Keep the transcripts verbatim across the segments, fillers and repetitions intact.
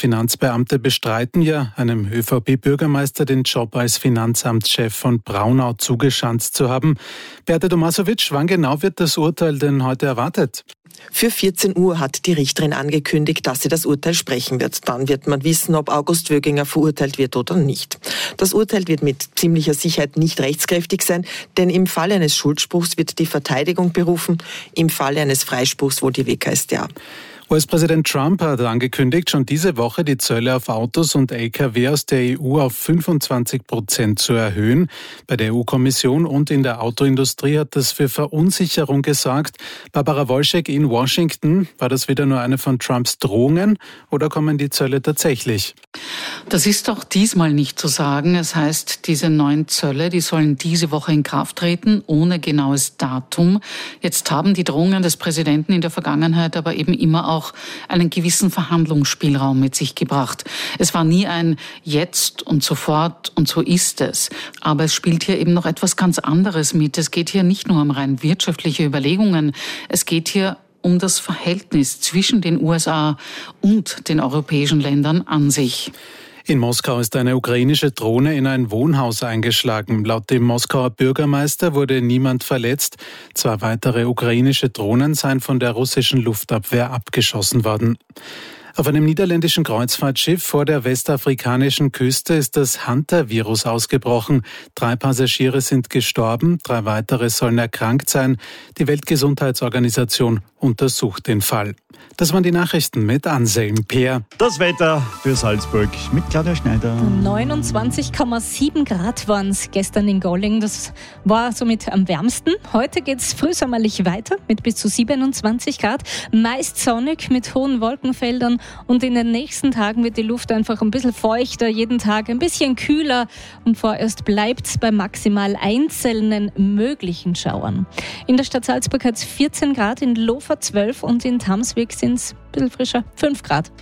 Finanzbeamte bestreiten ja, einem ÖVP-Bürgermeister den Job als Finanzamtschef von Braunau zugeschanzt zu haben. Beate Tomasovic, wann genau wird das Urteil denn heute erwartet? Für vierzehn Uhr hat die Richterin angekündigt, dass sie das Urteil sprechen wird. Dann wird man wissen, ob August Wöginger verurteilt wird oder nicht. Das Urteil wird mit ziemlicher Sicherheit nicht rechtskräftig sein, denn im Falle eines Schuldspruchs wird die Verteidigung berufen, im Falle eines Freispruchs wohl die W K S t A. U S-Präsident Trump hat angekündigt, schon diese Woche die Zölle auf Autos und L K W aus der E U auf fünfundzwanzig Prozent zu erhöhen. Bei der E U-Kommission und in der Autoindustrie hat das für Verunsicherung gesorgt. Barbara Wolschek in Washington, war das wieder nur eine von Trumps Drohungen oder kommen die Zölle tatsächlich? Das ist doch diesmal nicht zu sagen. Es heißt, diese neuen Zölle, die sollen diese Woche in Kraft treten, ohne genaues Datum. Jetzt haben die Drohungen des Präsidenten in der Vergangenheit aber eben immer auch einen gewissen Verhandlungsspielraum mit sich gebracht. Es war nie ein Jetzt und sofort und so ist es. Aber es spielt hier eben noch etwas ganz anderes mit. Es geht hier nicht nur um rein wirtschaftliche Überlegungen. Es geht hier um das Verhältnis zwischen den U S A und den europäischen Ländern an sich. In Moskau ist eine ukrainische Drohne in ein Wohnhaus eingeschlagen. Laut dem Moskauer Bürgermeister wurde niemand verletzt. Zwei weitere ukrainische Drohnen seien von der russischen Luftabwehr abgeschossen worden. Auf einem niederländischen Kreuzfahrtschiff vor der westafrikanischen Küste ist das Hunter-Virus ausgebrochen. Drei Passagiere sind gestorben, drei weitere sollen erkrankt sein. Die Weltgesundheitsorganisation untersucht den Fall. Das waren die Nachrichten mit Anselm Peer. Das Wetter für Salzburg mit Claudia Schneider. neunundzwanzig Komma sieben Grad waren es gestern in Golling. Das war somit am wärmsten. Heute geht es frühsommerlich weiter mit bis zu siebenundzwanzig Grad. Meist sonnig mit hohen Wolkenfeldern. Und in den nächsten Tagen wird die Luft einfach ein bisschen feuchter, jeden Tag ein bisschen kühler. Und vorerst bleibt es bei maximal einzelnen möglichen Schauern. In der Stadt Salzburg hat es vierzehn Grad, in Lofer zwölf und in Tamsweg sind es ein bisschen frischer, fünf Grad.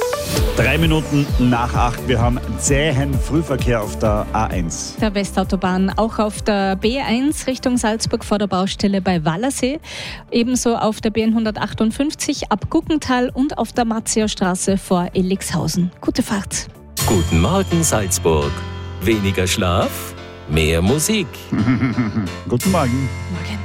Drei Minuten nach acht. Wir haben zähen Frühverkehr auf der A eins. Der Westautobahn, auch auf der B eins Richtung Salzburg vor der Baustelle bei Wallersee. Ebenso auf der B hundertachtundfünfzig ab Guggental und auf der Matzia-Straße vor Elixhausen. Gute Fahrt. Guten Morgen Salzburg. Weniger Schlaf, mehr Musik. Guten Morgen. Morgen.